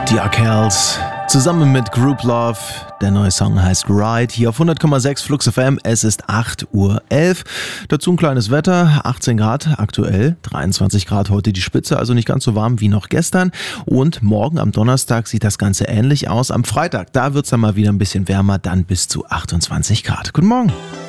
Die Arkells zusammen mit Group Love. Der neue Song heißt Ride. Hier auf 100,6 Flux FM. Es ist 8:11 Uhr. Dazu ein kleines Wetter. 18 Grad aktuell. 23 Grad heute die Spitze. Also nicht ganz so warm wie noch gestern. Und morgen am Donnerstag sieht das Ganze ähnlich aus. Am Freitag, da wird es dann mal wieder ein bisschen wärmer. Dann bis zu 28 Grad. Guten Morgen.